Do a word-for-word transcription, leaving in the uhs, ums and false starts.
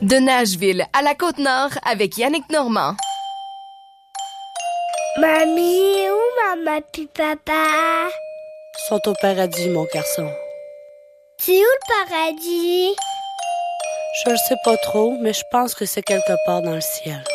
De Nashville à la Côte-Nord avec Yannick Normand. Mamie, où maman puis papa? Sont au paradis, mon garçon. C'est où le paradis? Je le sais pas trop, mais je pense que c'est quelque part dans le ciel.